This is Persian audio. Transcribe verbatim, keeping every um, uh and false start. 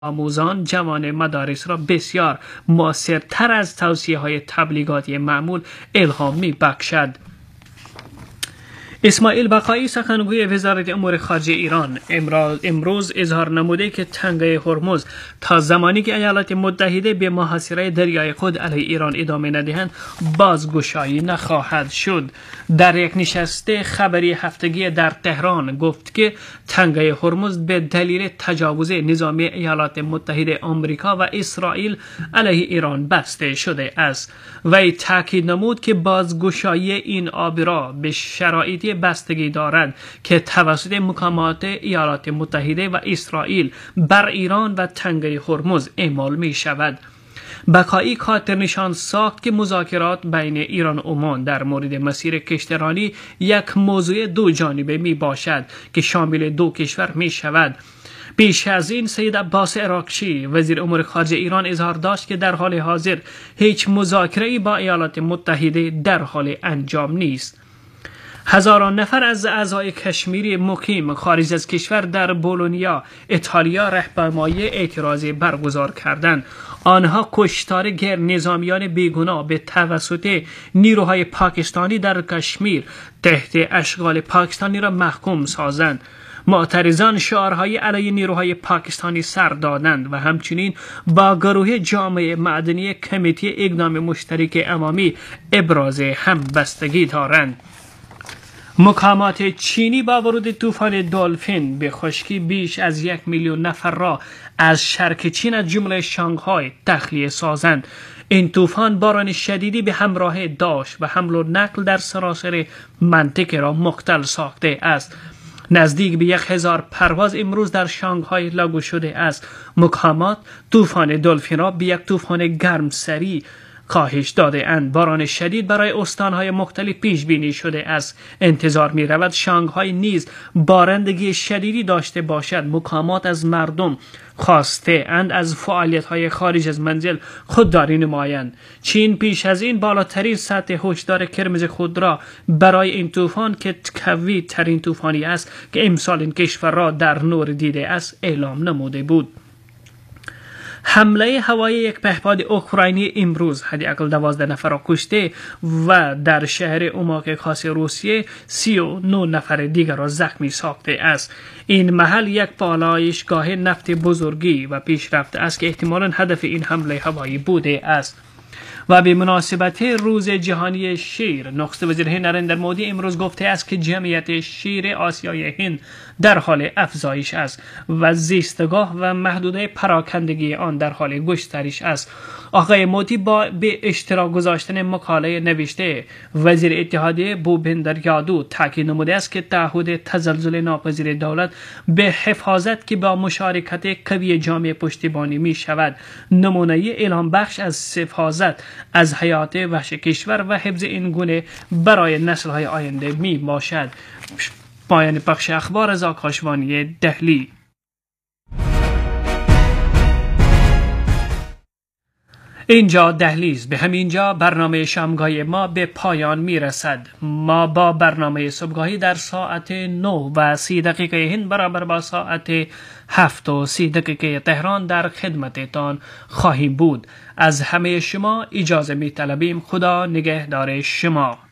آموزان جوان مدارس را بسیار مؤثرتر از توصیه های تبلیغاتی معمول الهام می بخشد. اسماعیل بقایی سخنگوی وزارت امور خارجه ایران امروز اظهار نموده که تنگه هرمز تا زمانی که ایالات متحده به محاصره دریای خود علیه ایران ادامه ندهند بازگشایی نخواهد شد. در یک نشست خبری هفتگی در تهران گفت که تنگه هرمز به دلیل تجاوز نظامی ایالات متحده آمریکا و اسرائیل علیه ایران بسته شده است. وی تاکید نمود که بازگشایی این آب را به شرایطی بستگی دارد که توسط مقامات ایالات متحده و اسرائیل بر ایران و تنگه هرمز اعمال می شود. بقایی خاطر نشان ساخت که مذاکرات بین ایران و عمان در مورد مسیر کشتیرانی یک موضوع دو جانبه می باشد که شامل دو کشور می شود. پیش از این سید عباس عراقچی وزیر امور خارجه ایران اظهار داشت که در حال حاضر هیچ مذاکره‌ای با ایالات متحده در حال انجام نیست. هزاران نفر از اعضای کشمیری مقیم خارج از کشور در بولونیا ایتالیا راهپیمایی اعتراضی برگزار کردند. آنها کشتار غیر نظامیان بیگناه به توسط نیروهای پاکستانی در کشمیر تحت اشغال پاکستانی را محکوم سازند. معترضان شعارهای علیه نیروهای پاکستانی سر دادند و همچنین با گروه جامعه مدنی کمیته اقدام مشترک عوامی ابراز همبستگی دارند. مقامات چینی با ورود طوفان دلفین به خشکی بیش از یک میلیون نفر را از شرق چین از جمله شانگهای تخلیه سازند. این طوفان باران شدیدی به همراه داشت و حمل و نقل در سراسر منطقه را مختل ساخته است. نزدیک به یک هزار پرواز امروز در شانگهای لغو شده است. مقامات طوفان دلفین را به یک طوفان گرمسری کاهش داده اند. باران شدید برای استانهای مختلف پیش بینی شده است. انتظار می رود شانگهای نیز بارندگی شدیدی داشته باشد. مقامات از مردم خواسته اند از فعالیت های خارج از منزل خودداری نمایند. چین پیش از این بالاترین سطح هشدار قرمز خود را برای این طوفان که قوی ترین طوفانی است که امسال این کشور را در نور دیده است اعلام نموده بود. حمله هوایی یک پهپاد اوکراینی امروز حداقل دوازده نفر را کشته و در شهر اوماک خاص روسیه سی و نه نفر دیگر را زخمی ساخته است. این محل یک پالایشگاه نفت بزرگی و پیشرفته است که احتمالاً هدف این حمله هوایی بوده است. و به مناسبت روز جهانی شیر نخست وزیر هند نریندر مودی امروز گفته است که جمعیت شیر آسیای هند در حال افزایش است و زیستگاه و محدوده پراکندگی آن در حال گسترش است. آقای مودی با به اشتراک گذاشتن مقاله نوشته وزیر اتحادیه بوپندر یادو تاکید نموده است که تعهد تزلزل ناپذیر دولت به حفاظت که با مشارکت قوی جامعه پشتیبانی می شود نمونه الهام بخش از حفاظت از حیات وحش کشور و حفظ این گونه برای نسل‌های آینده می باشد. پایان بخش اخبار از آکاشوانی دهلی. اینجا دهلیز. به همینجا برنامه شامگاهی ما به پایان می رسد. ما با برنامه صبحگاهی در ساعت نه و سی دقیقه هند برابر با ساعت هفت و سی دقیقه تهران در خدمتتان خواهیم بود. از همه شما اجازه می طلبیم. خدا نگهدار شما.